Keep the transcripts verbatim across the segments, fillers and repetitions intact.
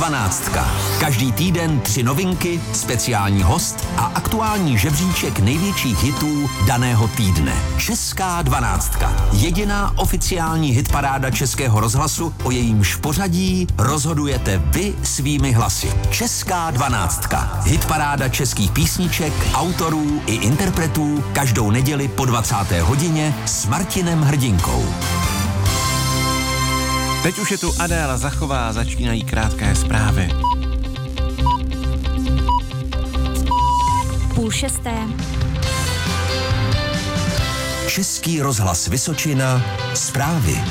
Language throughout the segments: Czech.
Dvanáctka. Každý týden tři novinky, speciální host a aktuální žebříček největších hitů daného týdne. Česká dvanáctka. Jediná oficiální hitparáda Českého rozhlasu, o jejímž pořadí rozhodujete vy svými hlasy. Česká dvanáctka. Hitparáda českých písniček, autorů i interpretů každou neděli po dvacáté hodině s Martinem Hrdinkou. Teď už je tu Adéla Zachová, začínají krátké zprávy. Půl šesté. Český rozhlas Vysočina, zprávy.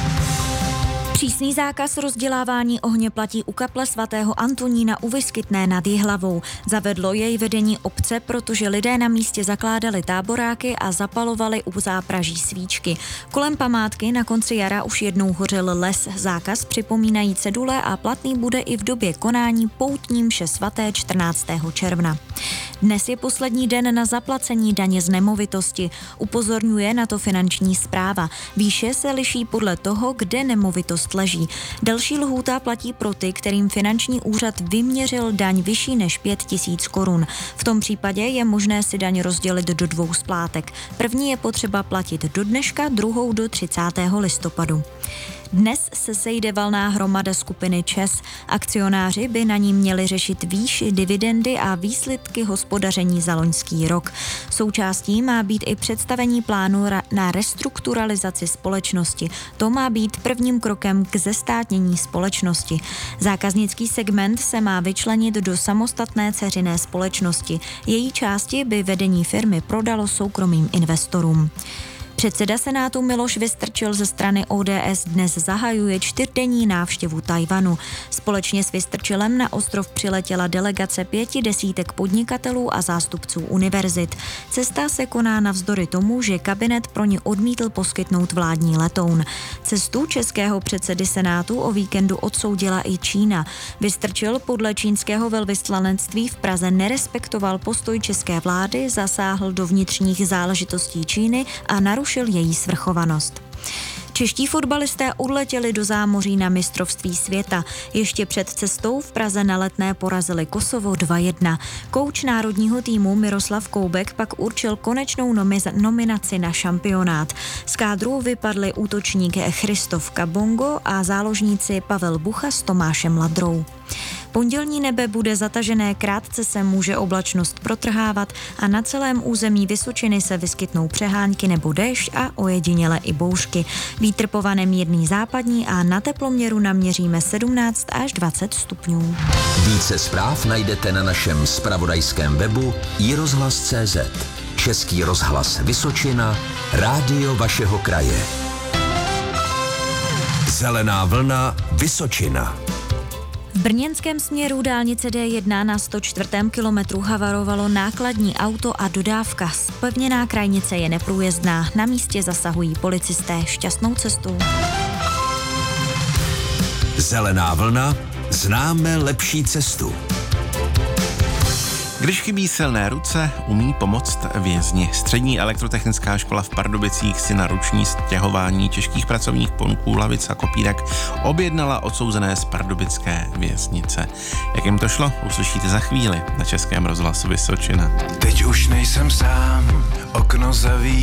Přísný zákaz rozdělávání ohně platí u kaple svatého Antonína u Vyskytné nad Jihlavou. Zavedlo jej vedení obce, protože lidé na místě zakládali táboráky a zapalovali u zápraží svíčky. Kolem památky na konci jara už jednou hořel les. Zákaz připomínají cedule a platný bude i v době konání poutní mše svaté čtrnáctého června. Dnes je poslední den na zaplacení daně z nemovitosti. Upozorňuje na to finanční správa. Výše se liší podle toho, kde nemovitost leží. Další lhůta platí pro ty, kterým finanční úřad vyměřil daň vyšší než pět tisíc korun. V tom případě je možné si daň rozdělit do dvou splátek. První je potřeba platit do dneška, druhou do třicátého listopadu. Dnes se sejde valná hromada skupiny ČEZ. Akcionáři by na ní měli řešit výši dividendy a výsledky hospodaření za loňský rok. Součástí má být i představení plánu na restrukturalizaci společnosti. To má být prvním krokem k zestátnění společnosti. Zákaznický segment se má vyčlenit do samostatné dceřiné společnosti. Její části by vedení firmy prodalo soukromým investorům. Předseda Senátu Miloš Vystrčil ze strany O D S dnes zahajuje čtyřdenní návštěvu Tchaj-wanu. Společně s Vystrčilem na ostrov přiletěla delegace pěti desítek podnikatelů a zástupců univerzit. Cesta se koná navzdory tomu, že kabinet pro ně odmítl poskytnout vládní letoun. Cestu českého předsedy Senátu o víkendu odsoudila i Čína. Vystrčil podle čínského velvyslanectví v Praze nerespektoval postoj české vlády, zasáhl do vnitřních záležitostí Číny a narušil její svrchovanost. Čeští fotbalisté odletěli do zámoří na mistrovství světa. Ještě před cestou v Praze na Letné porazili Kosovo dva jedna. Kouč národního týmu Miroslav Koubek pak určil konečnou nomi- nominaci na šampionát. Z kádru vypadli útočník Christof Kabongo a záložníci Pavel Bucha s Tomášem Ladrou. Pondělní nebe bude zatažené, krátce se může oblačnost protrhávat a na celém území Vysočiny se vyskytnou přehánky nebo déšť a ojediněle i bouřky. Vítr povane mírný západní a na teploměru naměříme sedmnáct až dvacet stupňů. Více zpráv najdete na našem zpravodajském webu i rozhlas tečka cé zet. Český rozhlas Vysočina, rádio vašeho kraje. Zelená vlna Vysočina. V brněnském směru dálnice D jedna na sto čtvrtém kilometru havarovalo nákladní auto a dodávka. Zpevněná krajnice je neprůjezdná. Na místě zasahují policisté. Šťastnou cestu. Zelená vlna, známe lepší cestu. Když chybí silné ruce, umí pomoct vězni. Střední elektrotechnická škola v Pardubicích si na ruční stěhování těžkých pracovních ponků, lavic a kopírek objednala odsouzené z pardubické věznice. Jak jim to šlo, uslyšíte za chvíli na Českém rozhlasu Vysočina. Teď už nejsem sám, okno zavíjí.